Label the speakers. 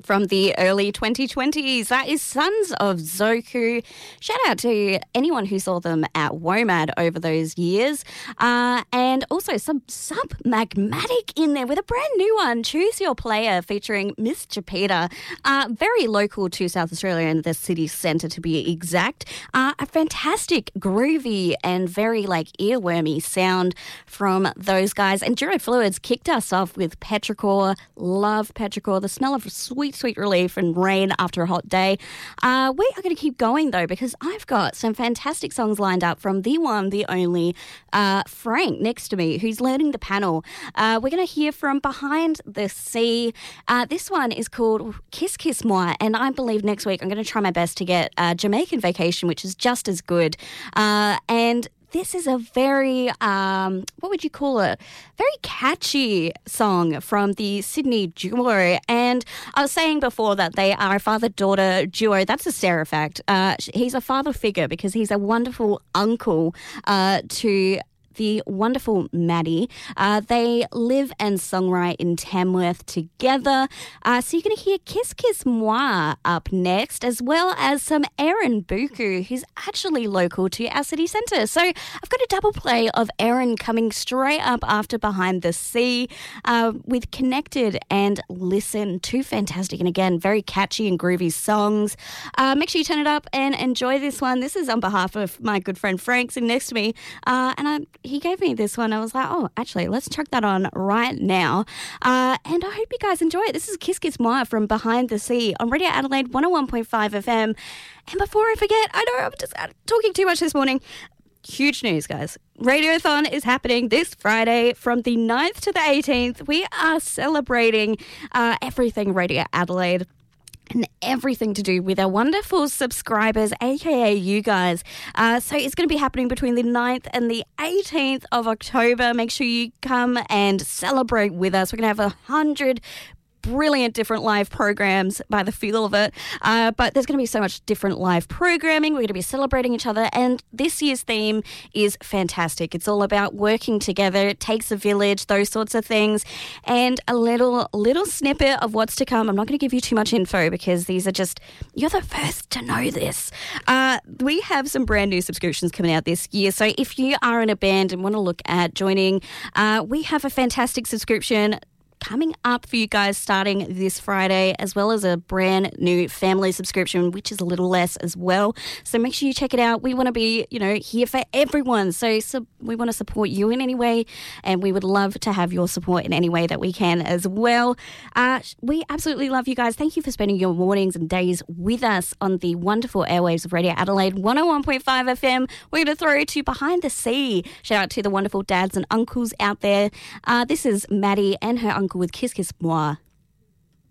Speaker 1: from the early 2020s. That is Sons of Zoku. Shout out to anyone who saw them at WOMAD over those years. And also some Sub-Magmatic in there with a brand new one, Choose Your Player, featuring Miss Chapita. Very local to South Australia and the city centre to be exact. A fantastic, groovy and very earwormy sound from those guys. And Duro Fluids kicked us off with Petrichor. Love Petrichor. The smell of sweet, sweet relief and rain after a hot day. We are going to keep going though, because I've got some fantastic songs lined up from the one, the only Frank next to me, who's learning the panel. We're going to hear from Behind the Sea. This one is called Kiss Kiss Moi, and I believe next week I'm going to try my best to get Jamaican Vacation, which is just as good. And this is a very, what would you call it? Very catchy song from the Sydney duo. And I was saying before that they are a father-daughter duo. That's a Sarah fact. He's a father figure because he's a wonderful uncle to the wonderful Maddie. They live and songwrite in Tamworth together. So you're going to hear Kiss Kiss Moi up next, as well as some Erin Buku, who's actually local to our city centre. So I've got a double play of Erin coming straight up after Behind the Sea with Connected and Listen. Two fantastic and again, very catchy and groovy songs. Make sure you turn it up and enjoy this one. This is on behalf of my good friend Frank sitting next to me. He gave me this one. I was like, oh, actually, let's chuck that on right now. And I hope you guys enjoy it. This is Kiss Kiss Moi from Behind the Sea on Radio Adelaide 101.5 FM. And before I forget, I know I'm just talking too much this morning. Huge news, guys. Radiothon is happening this Friday from the 9th to the 18th. We are celebrating everything Radio Adelaide and everything to do with our wonderful subscribers, aka you guys. So it's going to be happening between the 9th and the 18th of October. Make sure you come and celebrate with us. We're going to have 100 brilliant different live programs by the feel of it. But there's going to be so much different live programming. We're going to be celebrating each other. And this year's theme is fantastic. It's all about working together. It takes a village, those sorts of things. And a little snippet of what's to come. I'm not going to give you too much info because these are just, you're the first to know this. We have some brand new subscriptions coming out this year. So if you are in a band and want to look at joining, we have a fantastic subscription coming up for you guys starting this Friday, as well as a brand new family subscription, which is a little less as well. So make sure you check it out. We want to be, here for everyone. So we want to support you in any way, and we would love to have your support in any way that we can as well. We absolutely love you guys. Thank you for spending your mornings and days with us on the wonderful airwaves of Radio Adelaide 101.5 FM. We're going to throw to Behind the Sea. Shout out to the wonderful dads and uncles out there. This is Maddie and her uncle with Kiss Kiss Moi.